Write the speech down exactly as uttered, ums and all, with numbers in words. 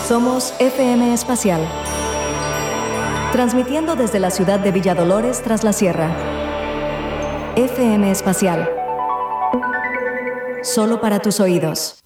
Somos F M Espacial, transmitiendo desde la ciudad de Villa Dolores tras la sierra. F M Espacial, solo para tus oídos.